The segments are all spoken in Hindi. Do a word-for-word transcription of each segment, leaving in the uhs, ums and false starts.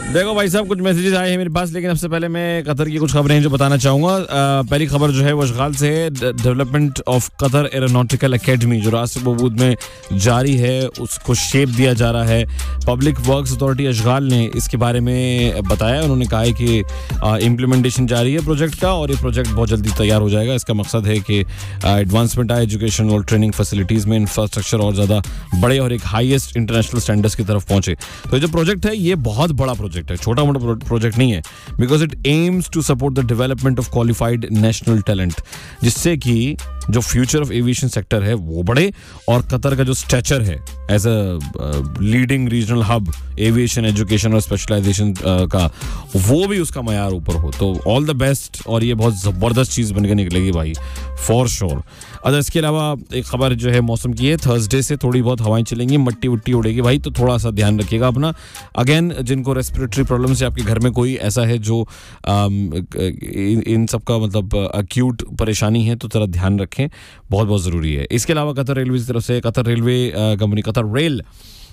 देखो भाई साहब, कुछ मैसेजेस आए हैं मेरे पास, लेकिन सबसे पहले मैं कतर की कुछ खबरें हैं जो बताना चाहूँगा। पहली खबर जो है वो अशगाल से है। Development of Qatar aeronautical academy जो राष्ट्र बहबूद में जारी है, उसको शेप दिया जा रहा है। पब्लिक वर्क्स अथॉरिटी अशगाल ने इसके बारे में बताया। उन्होंने कहा है कि इम्प्लीमेंटेशन जारी है प्रोजेक्ट का और ये प्रोजेक्ट बहुत जल्दी तैयार हो जाएगा। इसका मकसद है कि एडवांसमेंट आए एजुकेशन और ट्रेनिंग फैसिलिटीज़ में, इंफ्रास्ट्रक्चर और ज़्यादा बड़े और एक हाईएस्ट इंटरनेशनल स्टैंडर्ड्स की तरफ पहुँचे। तो ये जो प्रोजेक्ट है ये बहुत बड़ा प्रोजेक्ट है, छोटा मोटा प्रोजेक्ट नहीं है, because it aims to support the development of qualified national talent, जिससे कि जो फ्यूचर ऑफ एविएशन सेक्टर है वो बढ़े और कतर का जो स्टैचर है as a leading regional hub aviation education और स्पेशलाइजेशन का, वो भी उसका मयार ऊपर हो। तो ऑल द बेस्ट, और ये बहुत ज़बरदस्त चीज़ बन के निकलेगी भाई, फॉर श्योर। अच्छा, इसके अलावा एक खबर जो है मौसम की है। थर्सडे से थोड़ी बहुत हवाएं चलेंगी, मट्टी उट्टी उड़ेगी भाई, तो थोड़ा सा ध्यान रखिएगा अपना। अगेन, जिनको रेस्पिरेटरी प्रॉब्लम से आपके घर में कोई ऐसा है जो आम, इन, इन सब का मतलब अक्यूट परेशानी है, तो जरा ध्यान रखें, बहुत बहुत ज़रूरी है। इसके अलावा कतर रेलवे की तरफ से, Qatar railway company Qatar rail,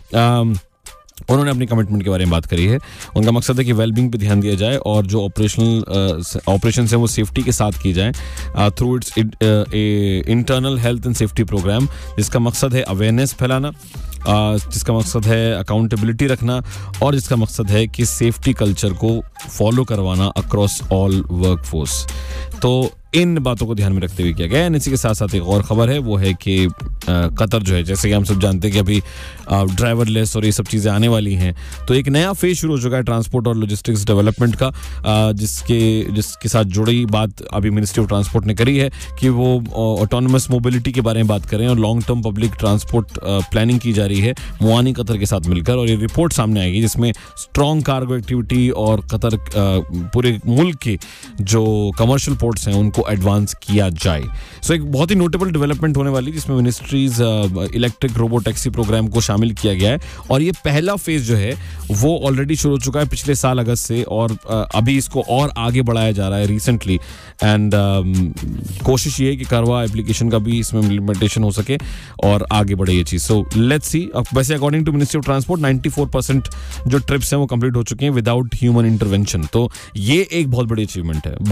उन्होंने अपनी कमिटमेंट के बारे में बात करी है। उनका मकसद है कि वेलबींग पे ध्यान दिया जाए और जो ऑपरेशनल ऑपरेशन है वो सेफ्टी के साथ की जाए through it's internal health and safety programme, जिसका मकसद है अवेयरनेस फैलाना, uh, जिसका मकसद है अकाउंटेबिलिटी रखना और जिसका मकसद है कि सेफ्टी कल्चर को फॉलो करवाना अक्रॉस ऑल वर्क फोर्स। तो इन बातों को ध्यान में रखते हुए किया गया है। इसी के साथ साथ एक और खबर है, वो है कि कतर जो है, जैसे कि हम सब जानते हैं कि अभी ड्राइवरलेस और ये सब चीज़ें आने वाली हैं, तो एक नया फेज शुरू हो चुका है ट्रांसपोर्ट और लॉजिस्टिक्स डेवलपमेंट का, जिसके जिसके साथ जुड़ी बात अभी मिनिस्ट्री ऑफ ट्रांसपोर्ट ने करी है कि वो ऑटोनमस मोबिलिटी के बारे में बात करें और long term public transport planning की जा रही है मुआनी कतर के साथ मिलकर, और ये रिपोर्ट सामने आएगी जिसमें स्ट्रॉन्ग कार्गो एक्टिविटी और कतर पूरे मुल्क के जो कमर्शियल पोर्ट्स हैं उनको एडवांस किया जाए। सो so, एक बहुत ही नोटेबल डेवलपमेंट होने वाली, जिसमें ministries electric robo taxi programme को शामिल किया गया है, और ये पहला फेज जो है वो ऑलरेडी शुरू हो चुका है पिछले साल अगस्त से, और uh, अभी इसको और आगे बढ़ाया जा रहा है रिसेंटली। एंड um, कोशिश ये है कि कारवा एप्लीकेशन का भी इसमें इम्प्लीमेंटेशन हो सके और आगे बढ़े ये चीज़। So let's see. वैसे according to ministry of transport चौरानवे परसेंट जो ट्रिप्स हैं वो कंप्लीट हो चुके हैं विदाउट ह्यूमन इंटरवेंशन, तो ये एक बहुत बड़ी अचीवमेंट है।